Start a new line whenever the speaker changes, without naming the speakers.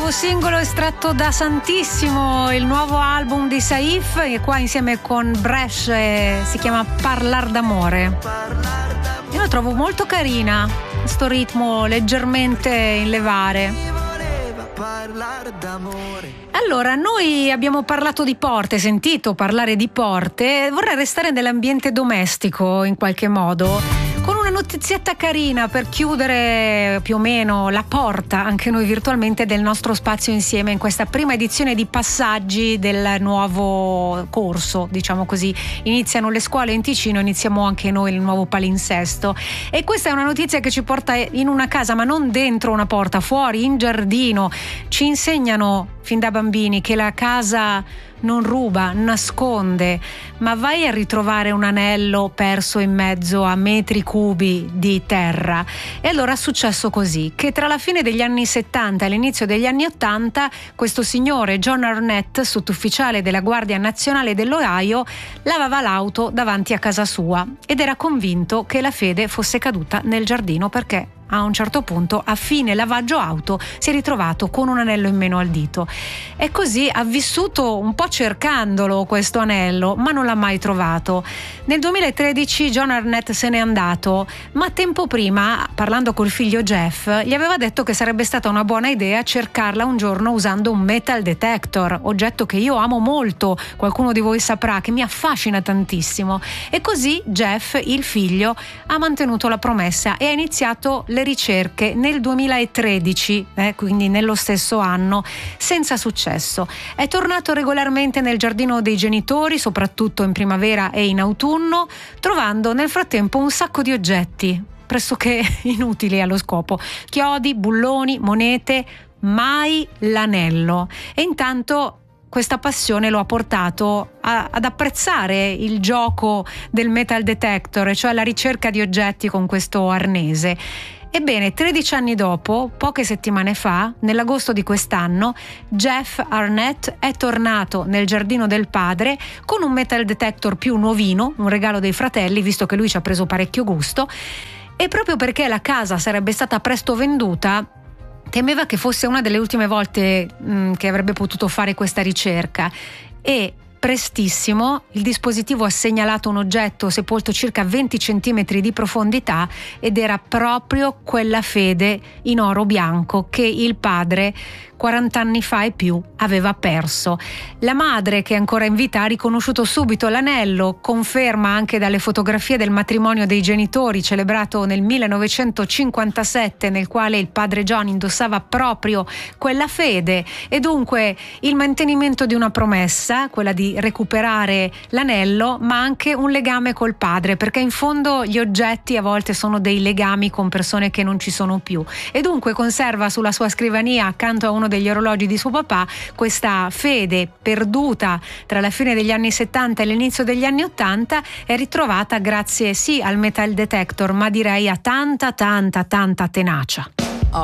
nuovo singolo estratto da Santissimo, il nuovo album di Saif, e qua insieme con Bresh si chiama Parlar d'amore. Io la trovo molto carina, questo ritmo leggermente in levare. Allora, noi abbiamo parlato di porte, sentito parlare di porte, vorrei restare nell'ambiente domestico in qualche modo, con una notizietta carina per chiudere più o meno la porta, anche noi virtualmente, del nostro spazio insieme in questa prima edizione di Passaggi del nuovo corso, diciamo così. Iniziano le scuole in Ticino, iniziamo anche noi il nuovo palinsesto, e questa è una notizia che ci porta in una casa, ma non dentro una porta, fuori, in giardino. Ci insegnano fin da bambini che la casa non ruba, nasconde, ma vai a ritrovare un anello perso in mezzo a metri cubi di terra. E allora è successo così, che tra la fine degli anni 70 e l'inizio degli anni 80 questo signore John Arnett, sottufficiale della Guardia Nazionale dell'Ohio, lavava l'auto davanti a casa sua ed era convinto che la fede fosse caduta nel giardino, perché a un certo punto, a fine lavaggio auto, si è ritrovato con un anello in meno al dito, e così ha vissuto un po' cercandolo questo anello, ma non l'ha mai trovato. Nel 2013 John Arnett se n'è andato, ma tempo prima, parlando col figlio Jeff, gli aveva detto che sarebbe stata una buona idea cercarla un giorno usando un metal detector, oggetto che io amo molto, qualcuno di voi saprà, che mi affascina tantissimo. E così Jeff, il figlio, ha mantenuto la promessa e ha iniziato le ricerche nel 2013, quindi nello stesso anno, senza successo. È tornato regolarmente nel giardino dei genitori, soprattutto in primavera e in autunno, trovando nel frattempo un sacco di oggetti pressoché inutili allo scopo: chiodi, bulloni, monete, mai l'anello. E intanto questa passione lo ha portato ad apprezzare il gioco del metal detector, cioè la ricerca di oggetti con questo arnese. Ebbene, 13 anni dopo, poche settimane fa, nell'agosto di quest'anno, Jeff Arnett è tornato nel giardino del padre con un metal detector più nuovino, un regalo dei fratelli, visto che lui ci ha preso parecchio gusto, e proprio perché la casa sarebbe stata presto venduta, temeva che fosse una delle ultime volte che avrebbe potuto fare questa ricerca, e prestissimo il dispositivo ha segnalato un oggetto sepolto circa 20 centimetri di profondità, ed era proprio quella fede in oro bianco che il padre 40 anni fa e più aveva perso. La madre, che è ancora in vita, ha riconosciuto subito l'anello, conferma anche dalle fotografie del matrimonio dei genitori celebrato nel 1957, nel quale il padre John indossava proprio quella fede, e dunque il mantenimento di una promessa, quella di recuperare l'anello, ma anche un legame col padre, perché in fondo gli oggetti a volte sono dei legami con persone che non ci sono più, e dunque conserva sulla sua scrivania, accanto a uno degli orologi di suo papà, questa fede perduta tra la fine degli anni 70 e l'inizio degli anni 80, è ritrovata grazie sì al metal detector, ma direi a tanta tenacia.